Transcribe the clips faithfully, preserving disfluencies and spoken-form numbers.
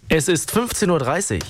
Es ist fünfzehn Uhr dreißig.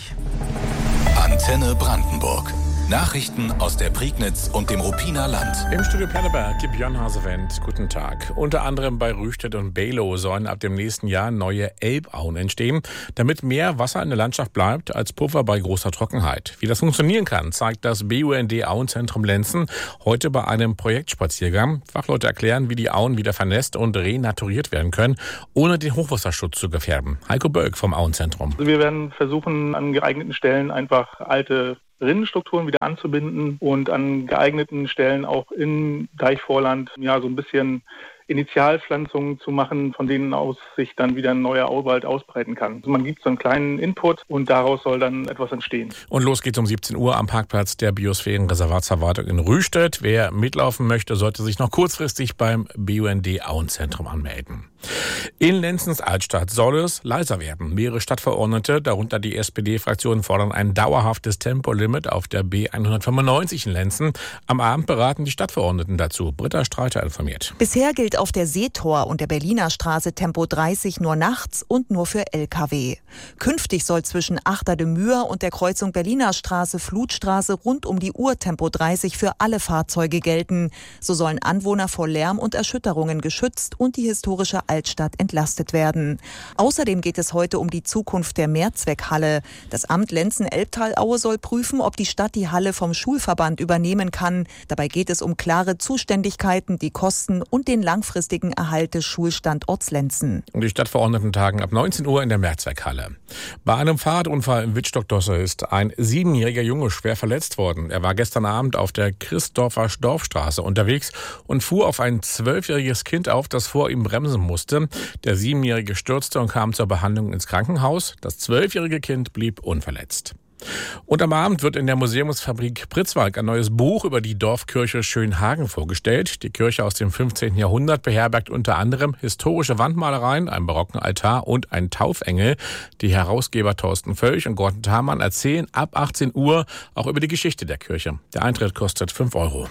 Antenne Brandenburg. Nachrichten aus der Prignitz und dem Ruppiner Land. Im Studio Perleberg, Björn Hasewendt, guten Tag. Unter anderem bei Rüstedt und Below sollen ab dem nächsten Jahr neue Elbauen entstehen, damit mehr Wasser in der Landschaft bleibt als Puffer bei großer Trockenheit. Wie das funktionieren kann, zeigt das B U N D-Auenzentrum Lenzen heute bei einem Projektspaziergang. Fachleute erklären, wie die Auen wieder vernässt und renaturiert werden können, ohne den Hochwasserschutz zu gefährden. Heiko Bölk vom Auenzentrum. Wir werden versuchen, an geeigneten Stellen einfach alte Rinnenstrukturen wieder anzubinden und an geeigneten Stellen auch im Deichvorland ja so ein bisschen Initialpflanzungen zu machen, von denen aus sich dann wieder ein neuer Auwald ausbreiten kann. Also man gibt so einen kleinen Input und daraus soll dann etwas entstehen. Und los geht's um siebzehn Uhr am Parkplatz der Biosphärenreservatsverwaltung in Rüstedt. Wer mitlaufen möchte, sollte sich noch kurzfristig beim B U N D-Auenzentrum anmelden. In Lenzens Altstadt soll es leiser werden. Mehrere Stadtverordnete, darunter die S P D-Fraktion, fordern ein dauerhaftes Tempolimit auf der B hundertfünfundneunzig in Lenzen. Am Abend beraten die Stadtverordneten dazu. Britta Streiter informiert. Bisher gilt auf der Seetor und der Berliner Straße Tempo dreißig nur nachts und nur für L K W. Künftig soll zwischen Achter de Muur und der Kreuzung Berliner Straße Flutstraße rund um die Uhr Tempo dreißig für alle Fahrzeuge gelten. So sollen Anwohner vor Lärm und Erschütterungen geschützt und die historische Altstadt entlastet werden. Außerdem geht es heute um die Zukunft der Mehrzweckhalle. Das Amt Lenzen-Elbtalaue soll prüfen, ob die Stadt die Halle vom Schulverband übernehmen kann. Dabei geht es um klare Zuständigkeiten, die Kosten und den langfristigen Erhalt des Schulstandorts Lenzen. Und die Stadtverordneten tagen ab neunzehn Uhr in der Mehrzweckhalle. Bei einem Fahrradunfall in Wittstock-Dosse ist ein siebenjähriger Junge schwer verletzt worden. Er war gestern Abend auf der Christdorfer Dorfstraße unterwegs und fuhr auf ein zwölfjähriges Kind auf, das vor ihm bremsen musste. Der Siebenjährige stürzte und kam zur Behandlung ins Krankenhaus. Das zwölfjährige Kind blieb unverletzt. Und am Abend wird in der Museumsfabrik Pritzwalk ein neues Buch über die Dorfkirche Schönhagen vorgestellt. Die Kirche aus dem fünfzehnten Jahrhundert beherbergt unter anderem historische Wandmalereien, einen barocken Altar und einen Taufengel. Die Herausgeber Thorsten Völch und Gordon Thamann erzählen ab achtzehn Uhr auch über die Geschichte der Kirche. Der Eintritt kostet fünf Euro.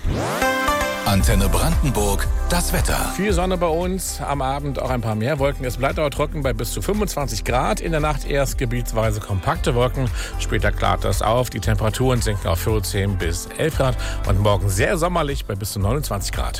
Antenne Brandenburg, das Wetter. Viel Sonne bei uns, am Abend auch ein paar mehr Wolken. Es bleibt aber trocken bei bis zu fünfundzwanzig Grad. In der Nacht erst gebietsweise kompakte Wolken. Später klart das auf. Die Temperaturen sinken auf vierzehn bis elf Grad. Und morgen sehr sommerlich bei bis zu neunundzwanzig Grad.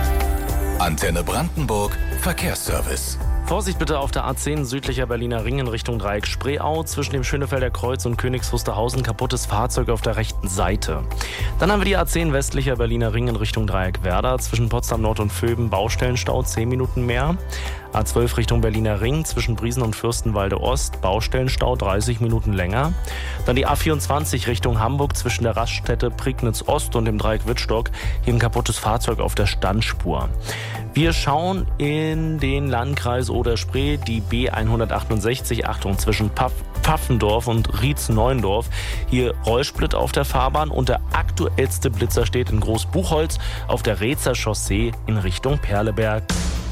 Antenne Brandenburg, Verkehrsservice. Vorsicht bitte auf der A zehn südlicher Berliner Ring in Richtung Dreieck Spreeau. Zwischen dem Schönefelder Kreuz und Königs Wusterhausen kaputtes Fahrzeug auf der rechten Seite. Dann haben wir die A zehn westlicher Berliner Ring in Richtung Dreieck Werder. Zwischen Potsdam Nord und Vöben Baustellenstau, zehn Minuten mehr. A zwölf Richtung Berliner Ring zwischen Briesen und Fürstenwalde Ost, Baustellenstau, dreißig Minuten länger. Dann die A vierundzwanzig Richtung Hamburg zwischen der Raststätte Prignitz Ost und dem Dreieck Wittstock. Hier ein kaputtes Fahrzeug auf der Standspur. Wir schauen in den Landkreis Oder-Spree, die B hundertachtundsechzig, Achtung, zwischen Pfaff, Pfaffendorf und Rietz-Neuendorf. Hier Rollsplit auf der Fahrbahn und der aktuellste Blitzer steht in Großbuchholz auf der Reetzer Chaussee in Richtung Perleberg.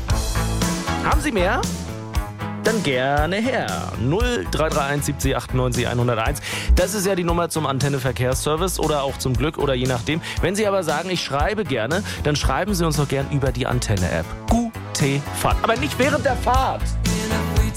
Haben Sie mehr? Dann gerne her. null drei drei eins sieben acht neun eins null eins. Das ist ja die Nummer zum Antenne Verkehrsservice oder auch zum Glück oder je nachdem. Wenn Sie aber sagen, ich schreibe gerne, dann schreiben Sie uns doch gern über die Antenne-App. Gute Fahrt. Aber nicht während der Fahrt.